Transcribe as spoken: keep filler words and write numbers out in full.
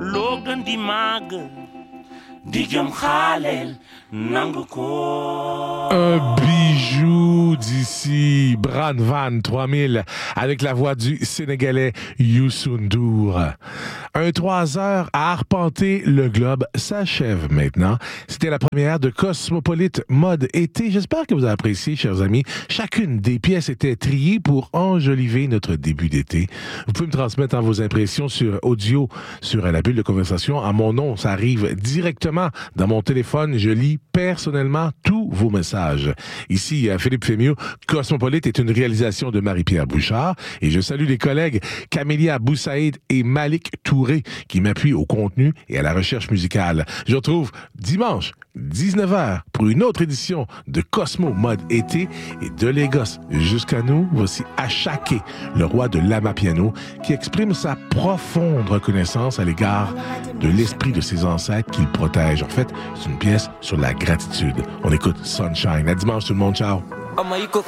Logan di mag di jom khalel nanguko. Un bijou d'ici, Bran Van trois mille, avec la voix du Sénégalais Youssou N'Dour. Un trois heures à arpenter le globe s'achève maintenant. C'était la première de Cosmopolite Mode Été. J'espère que vous avez apprécié, chers amis. Chacune des pièces était triée pour enjoliver notre début d'été. Vous pouvez me transmettre hein, vos impressions sur audio, sur la bulle de conversation. À mon nom, ça arrive directement dans mon téléphone. Je lis personnellement tous vos messages. Ici, Philippe Fémieux, Cosmopolite est une réalisation de Marie-Pierre Bouchard et je salue les collègues Camélia Boussaïd et Malik Touré qui m'appuient au contenu et à la recherche musicale. Je vous retrouve dimanche, dix-neuf heures, pour une autre édition de Cosmo Mode Été et de Lagos jusqu'à nous. Voici Achaké, le roi de l'Amapiano, qui exprime sa profonde reconnaissance à l'égard de l'esprit de ses ancêtres qu'il protège. En fait, c'est une pièce sur la gratitude. On écoute Sunshine. À dimanche tout le monde, ciao.